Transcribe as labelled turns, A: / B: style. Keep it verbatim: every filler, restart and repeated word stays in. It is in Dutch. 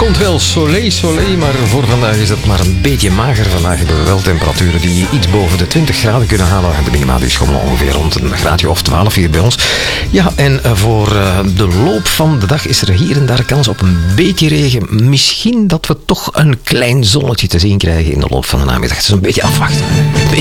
A: komt wel soleil, soleil, maar voor vandaag is het maar een beetje mager. Vandaag hebben we wel temperaturen die iets boven de twintig graden kunnen halen. De minima dus gewoon ongeveer rond een graadje of twaalf hier bij ons. Ja, en voor de loop van de dag is er hier en daar kans op een beetje regen. Misschien dat we toch een klein zonnetje te zien krijgen in de loop van de namiddag. Het is een beetje afwachten. Een beetje